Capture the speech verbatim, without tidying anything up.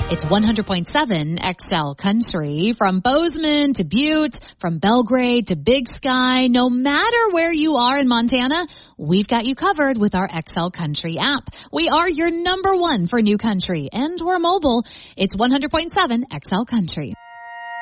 It's one hundred point seven X L Country. From Bozeman to Butte, from Belgrade to Big Sky, no matter where you are in Montana, we've got you covered with our X L Country app. We are your number one for new country, and we're mobile. It's one hundred point seven X L Country.